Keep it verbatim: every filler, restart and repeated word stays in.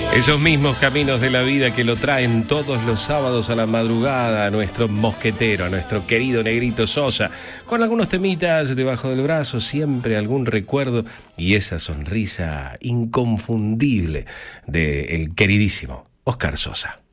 Esos mismos caminos de la vida que lo traen todos los sábados a la madrugada a nuestro mosquetero, a nuestro querido Negrito Sosa, con algunos temitas debajo del brazo, siempre algún recuerdo y esa sonrisa inconfundible del queridísimo Oscar Sosa.